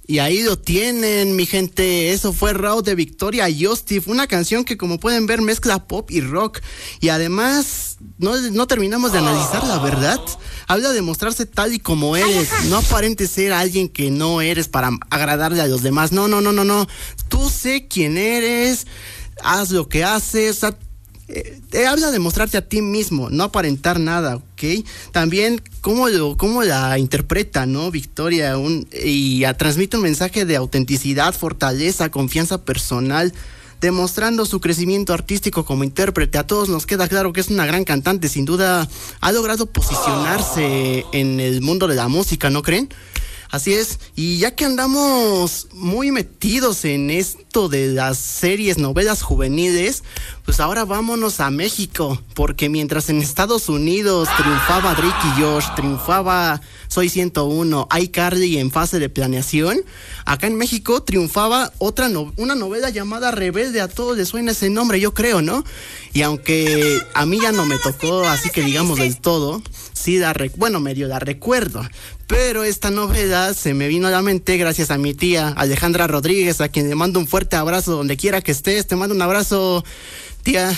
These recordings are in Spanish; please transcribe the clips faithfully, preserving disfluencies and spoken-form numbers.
Y ahí lo tienen, mi gente. Eso fue Raw de Victoria Justice, una canción que, como pueden ver, mezcla pop y rock. Y además, no, no terminamos de analizar la verdad. Habla de mostrarse tal y como eres. No aparentes ser alguien que no eres para agradarle a los demás. No, no, no, no, no. Tú sé quién eres, haz lo que haces, o sea, Eh, eh, habla de mostrarte a ti mismo, no aparentar nada, ¿ok? También cómo, lo, cómo la interpreta, ¿no? Victoria, un, y a, transmite un mensaje de autenticidad, fortaleza, confianza personal, demostrando su crecimiento artístico como intérprete. A todos nos queda claro que es una gran cantante, sin duda ha logrado posicionarse en el mundo de la música, ¿no creen? Así es, y ya que andamos muy metidos en esto de las series, novelas juveniles, pues ahora vámonos a México, porque mientras en Estados Unidos triunfaba Drake y Josh, triunfaba Soy ciento uno, iCarly en fase de planeación, acá en México triunfaba otra no, una novela llamada Rebelde. A todos les suena ese nombre, yo creo, ¿no? Y aunque a mí ya no me tocó, así que digamos del todo, sí la re- bueno, medio la recuerdo. Pero esta novela se me vino a la mente gracias a mi tía Alejandra Rodríguez, a quien le mando un fuerte abrazo donde quiera que estés. Te mando un abrazo, tía.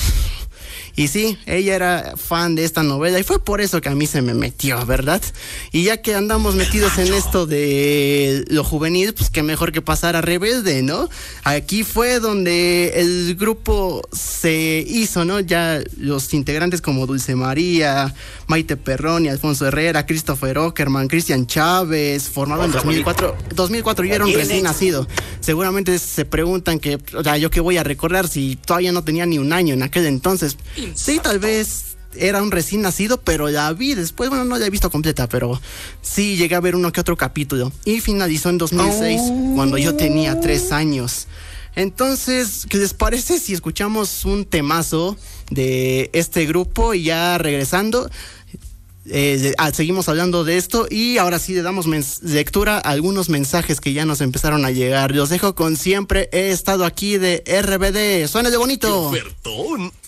Y sí, ella era fan de esta novela y fue por eso que a mí se me metió, ¿verdad? Y ya que andamos metidos en esto de lo juvenil, pues qué mejor que pasar a Rebelde, ¿no? Aquí fue donde el grupo se hizo, ¿no? Ya los integrantes como Dulce María, Maite Perroni, Alfonso Herrera, Christopher Ockerman, Cristian Chávez, formado en dos mil cuatro. dos mil cuatro yo era un recién nacido. Seguramente se preguntan que, o sea, yo qué voy a recordar si todavía no tenía ni un año en aquel entonces. Sí, tal vez era un recién nacido, pero la vi después, bueno, no la he visto completa, pero sí llegué a ver uno que otro capítulo. Y finalizó en dos mil seis, oh. cuando yo tenía tres años. Entonces, ¿qué les parece si escuchamos un temazo de este grupo? Y ya regresando, eh, seguimos hablando de esto y ahora sí le damos mens- lectura a algunos mensajes que ya nos empezaron a llegar. Los dejo con Siempre He Estado Aquí de R B D. ¡Suena de bonito! ¡Ofertón!